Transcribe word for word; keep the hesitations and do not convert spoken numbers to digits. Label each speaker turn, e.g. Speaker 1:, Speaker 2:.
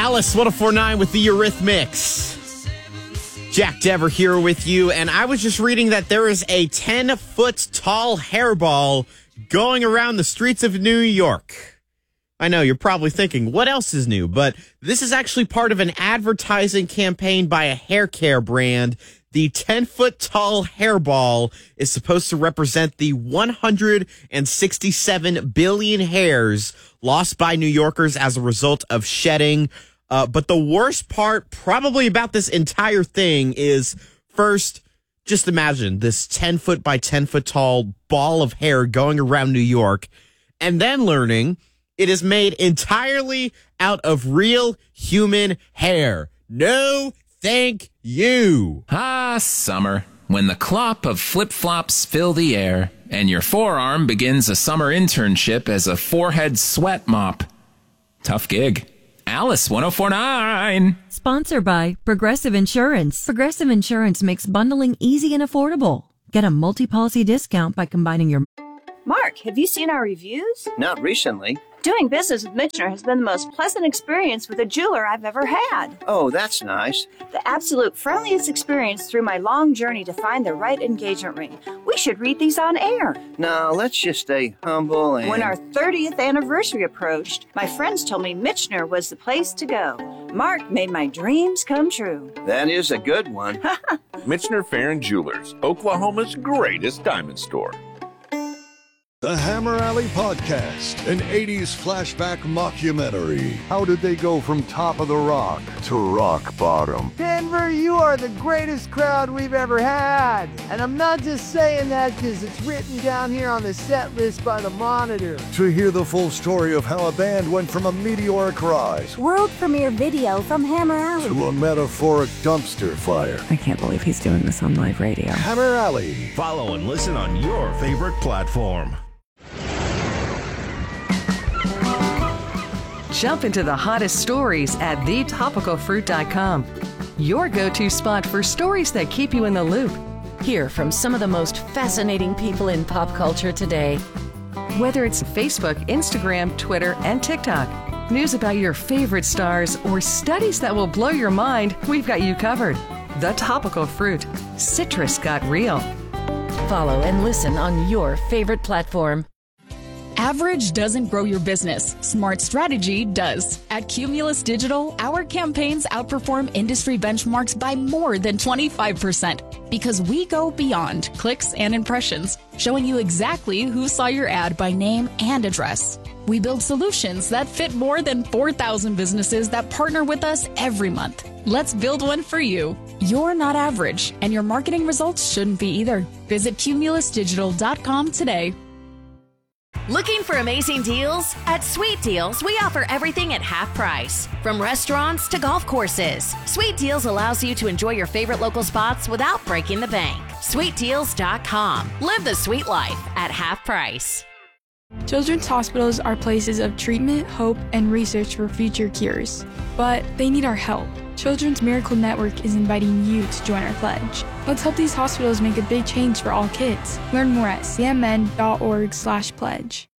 Speaker 1: Alice, one oh four point nine with the Eurythmics. Jack Dever here with you, and I was just reading that there is a ten-foot tall hairball going around the streets of New York. I know, you're probably thinking, what else is new? But this is actually part of an advertising campaign by a hair care brand. The ten-foot tall hairball is supposed to represent the one hundred sixty-seven billion hairs lost by New Yorkers as a result of shedding. Uh, but the worst part probably about this entire thing is, first, just imagine this ten-foot by ten-foot tall ball of hair going around New York, and then learning it is made entirely out of real human hair. No, thank you.
Speaker 2: Ah, summer. When the clop of flip-flops fill the air, and your forearm begins a summer internship as a forehead sweat mop. Tough gig. Alice, one oh four point nine.
Speaker 3: Sponsored by Progressive Insurance. Progressive Insurance makes bundling easy and affordable. Get a multi-policy discount by combining your...
Speaker 4: Mark, have you seen our reviews?
Speaker 5: Not recently.
Speaker 4: Doing business with Michener has been the most pleasant experience with a jeweler I've ever had.
Speaker 5: Oh, that's nice.
Speaker 4: The absolute friendliest experience through my long journey to find the right engagement ring. We should read these on air.
Speaker 5: No, let's just stay humble and...
Speaker 4: When our thirtieth anniversary approached, my friends told me Michener was the place to go. Mark made my dreams come true.
Speaker 5: That is a good one.
Speaker 6: Michener Fair and Jewelers, Oklahoma's greatest diamond store.
Speaker 7: The Hammer Alley Podcast, an eighties flashback mockumentary. How did they go from top of the rock to rock bottom?
Speaker 8: Denver, you are the greatest crowd we've ever had. And I'm not just saying that because it's written down here on the set list by the Monitor.
Speaker 7: To hear the full story of how a band went from a meteoric rise,
Speaker 9: world premiere video from Hammer Alley,
Speaker 7: to a metaphoric dumpster fire.
Speaker 10: I can't believe he's doing this on live radio.
Speaker 7: Hammer Alley.
Speaker 11: Follow and listen on your favorite platform.
Speaker 12: Jump into the hottest stories at the topical fruit dot com. Your go-to spot for stories that keep you in the loop.
Speaker 3: Hear from some of the most fascinating people in pop culture today.
Speaker 12: Whether it's Facebook, Instagram, Twitter, and TikTok, news about your favorite stars, or studies that will blow your mind, we've got you covered. The Topical Fruit. Citrus got real.
Speaker 3: Follow and listen on your favorite platform.
Speaker 13: Average doesn't grow your business. Smart strategy does. At Cumulus Digital, our campaigns outperform industry benchmarks by more than twenty-five percent because we go beyond clicks and impressions, showing you exactly who saw your ad by name and address. We build solutions that fit more than four thousand businesses that partner with us every month. Let's build one for you. You're not average, and your marketing results shouldn't be either. Visit cumulus digital dot com today.
Speaker 14: Looking for amazing deals? At Sweet Deals, we offer everything at half price. From restaurants to golf courses, Sweet Deals allows you to enjoy your favorite local spots without breaking the bank. sweet deals dot com. Live the sweet life at half price.
Speaker 15: Children's hospitals are places of treatment, hope, and research for future cures. But they need our help. Children's Miracle Network is inviting you to join our pledge. Let's help these hospitals make a big change for all kids. Learn more at c m n dot org slash pledge.